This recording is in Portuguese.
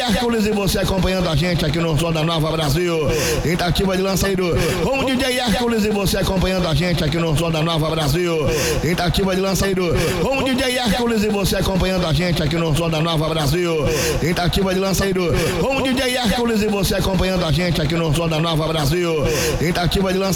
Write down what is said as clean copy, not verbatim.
Hércules e você acompanhando a gente aqui no Som da Nova Brasil. Tentativa de lançamento com o DJ Hércules e você acompanhando a gente aqui no Som da Nova Brasil. Tentativa de lançamento com o DJ Hércules e você acompanhando a gente aqui no Som da Nova Brasil. Tentativa de lançamento com o DJ Hércules e você acompanhando a gente aqui no Som da Nova Brasil. Tentativa de lançamento.